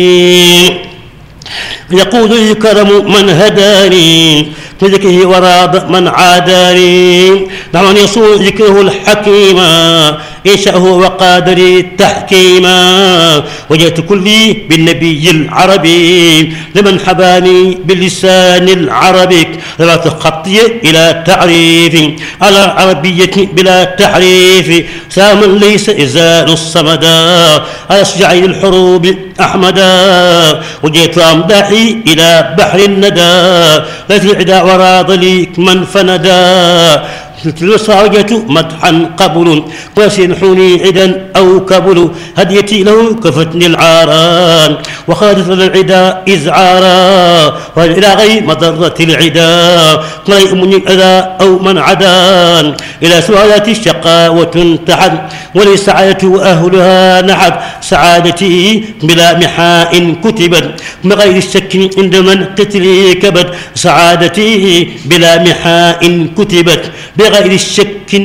يقول الكرم من هداني بذكره وراب من عاداني دعوني يصون ذكره الحكيما إنشاءه وقادري تحكيما وجئت كلي بالنبي العربي لمن حباني باللسان العربي ذات خطي إلى تعريف على العربية بلا تحريف ساما ليس إزال الصمدا على شجعي الحروب أحمدا وجئت أمداحي إلى بحر الندى ليس العدا وراض لي من فندا الوصاية مدحا قبل وسنحوني عدا أو كبل هديتي له كفتني العاران وخالف العدا إزعارا وإلى غير مضرة العدا ويؤمني الأذى أو من عدان إلى سؤالات الشقاوة انتحد ولسعادة أهلها نحد سعادتي بلا محاء كتبت بغير الشك عند من قتلي كبد سعادتي بلا محاء كتبت بغير الشك